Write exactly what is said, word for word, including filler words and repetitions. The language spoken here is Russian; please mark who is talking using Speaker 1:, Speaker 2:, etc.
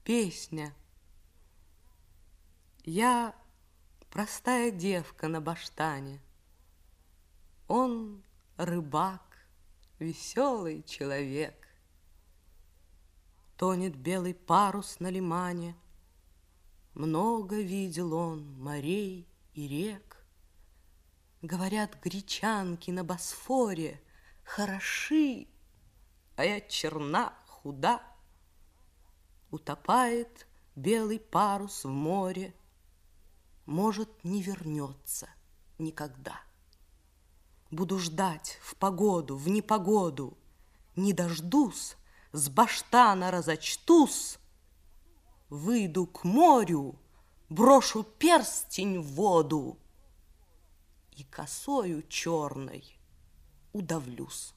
Speaker 1: Песня. Я простая девка на баштане, он рыбак, веселый человек. Тонет белый парус на лимане, много видел он морей и рек. Говорят, гречанки на Босфоре хороши, а я черна, худа. Утопает белый парус в море, может, не вернется никогда. Буду ждать в погоду, в непогоду, не дождусь, с баштана разочтусь, выйду к морю, брошу перстень в воду и косою черной удавлюсь.